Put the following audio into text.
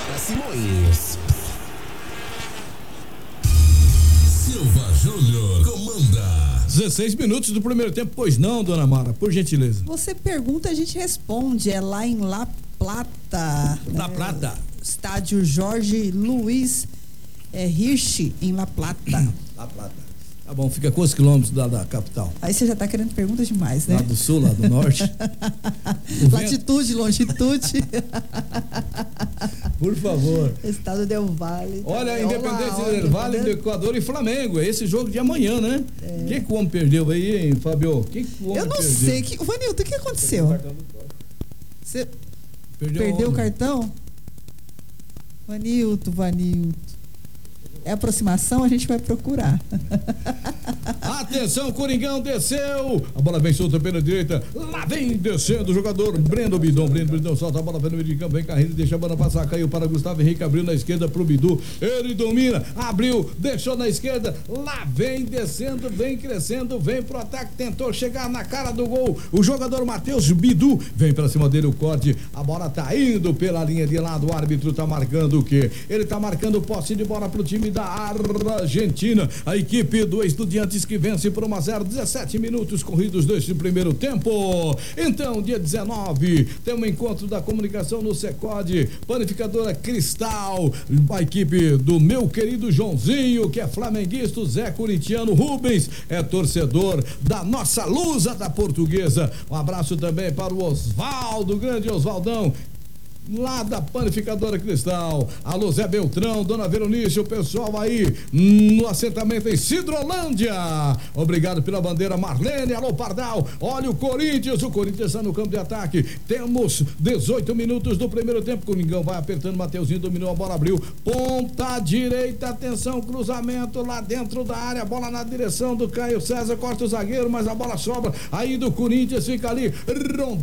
Simões. Silva Júnior comanda. 16 minutos do primeiro tempo, pois não, dona Mara, por gentileza. Você pergunta, a gente responde. É lá em La Plata. La Plata. Estádio Jorge Luiz Hirsch, em La Plata. La Plata. Tá bom, fica quantos quilômetros da capital? Aí você já tá querendo perguntas demais, né? Lá do sul, lá do norte. Latitude, longitude. Por favor. Estado del Valle. Olha, Independência del Valle, do Equador e Flamengo. É esse jogo de amanhã, né? O que o homem perdeu aí, hein, Fabio? Eu não sei. Vanilton, o que aconteceu? Você perdeu o cartão? Vanilton. É aproximação, a gente vai procurar. Atenção, Coringão desceu. A bola vem solta pela direita. Lá vem descendo o jogador Breno Bidon solta a bola pelo meio de campo. Vem carreira, deixa a bola passar. Caiu para Gustavo Henrique, abriu na esquerda pro Bidu. Ele domina, abriu, deixou na esquerda. Lá vem descendo, vem crescendo, vem pro ataque. Tentou chegar na cara do gol. O jogador Matheus Bidu vem pra cima dele o corte. A bola tá indo pela linha de lado. O árbitro tá marcando o quê? Ele tá marcando posse de bola pro time da Argentina, a equipe do Estudiantes que vence por 1-0, 17 minutos corridos deste primeiro tempo. Então, dia 19, tem um encontro da comunicação no Secode, Panificadora Cristal, a equipe do meu querido Joãozinho, que é flamenguista, Zé Corintiano Rubens, é torcedor da nossa Lusa da Portuguesa. Um abraço também para o Osvaldo, grande Osvaldão, lá da Panificadora Cristal. Alô, Zé Beltrão, Dona Veronice, o pessoal aí no assentamento em Cidrolândia. Obrigado pela bandeira, Marlene. Alô, Pardal. Olha o Corinthians está no campo de ataque. Temos 18 minutos do primeiro tempo. Coringão vai apertando, Mateuzinho dominou a bola, abriu. Ponta direita, atenção, cruzamento lá dentro da área. Bola na direção do Caio César, corta o zagueiro, mas a bola sobra. Aí do Corinthians fica ali, rondando